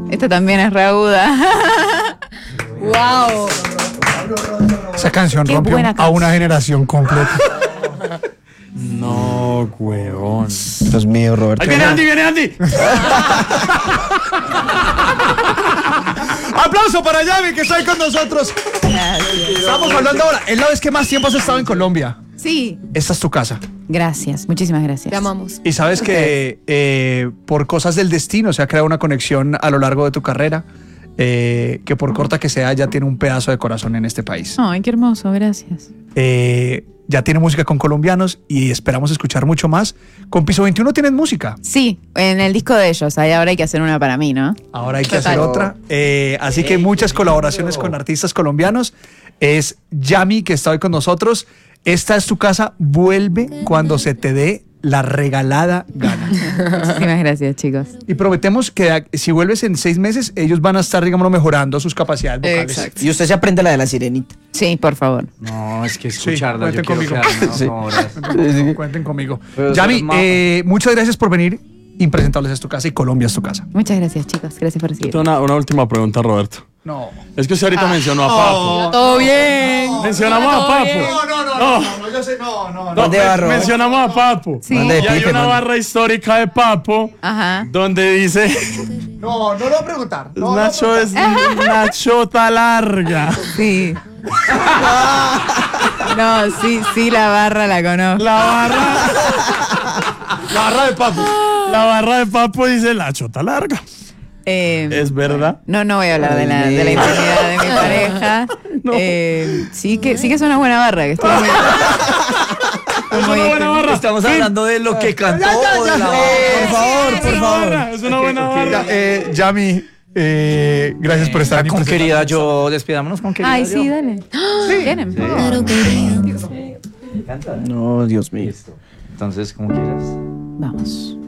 Esta también es reaguda. ¡Wow! Esa canción Qué rompió buena a canción. una generación completa. No, huevón. Dios mío, Roberto. ¡Ahí viene Andy, viene Andy! ¡Aplauso para Yami, que está ahí con nosotros! Gracias. Estamos hablando ahora. Es la vez que más tiempo has estado en Colombia. Sí. Esta es tu casa. Gracias, muchísimas gracias. Te amamos. Y sabes que por cosas del destino se ha creado una conexión a lo largo de tu carrera, que por corta que sea, ya tiene un pedazo de corazón en este país. Ay, qué hermoso, gracias. Ya tiene música con colombianos y esperamos escuchar mucho más. Con Piso 21 tienes música. Sí, en el disco de ellos, ahí ahora hay que hacer una para mí, ¿no? Ahora hay que Total. hacer otra. Así que muchas colaboraciones con artistas colombianos. Es Yami, que está hoy con nosotros. Esta es tu casa. Vuelve cuando se te dé la regalada gana. Muchísimas gracias, chicos. Y prometemos que si vuelves en 6 meses, ellos van a estar, digamos, mejorando sus capacidades vocales. Exacto. Y usted se aprende la de la sirenita. Sí, por favor. No, es que Sí, escucharla, yo cuenten quiero conmigo. quedarme Sí. 2 horas. Cuenten conmigo. Pero Yami, eso es muchas gracias por venir. Impresentables es tu casa y Colombia es tu casa. Muchas gracias, chicos. Gracias por recibir. Una última pregunta, Roberto. No. Es que usted ahorita mencionó a Papo. Todo bien. Mencionamos a Papo. yo sé, no. No, ¿Dónde va, Robert? mencionamos a Papo. Sí. ¿Dónde? Y hay Pipe, una man. barra histórica de Papo Ajá. donde dice No lo voy a preguntar. Nacho es una chota larga. Sí. No, sí, la barra la conozco. La barra de Papo. La barra de Papo dice la chota larga. ¿Es verdad? No voy a hablar de la intimidad de mi pareja. No. Sí que es una buena barra, que estoy muy... Es una buena barra. Estamos hablando de lo que cantó. Ya. o de la- por favor. Es una buena barra. Yami, gracias por estar aquí. Con querida yo, despidámonos con querida Ay, yo. sí, dale. ¿Tienen? No, Dios mío. Entonces, como quieras. Vamos.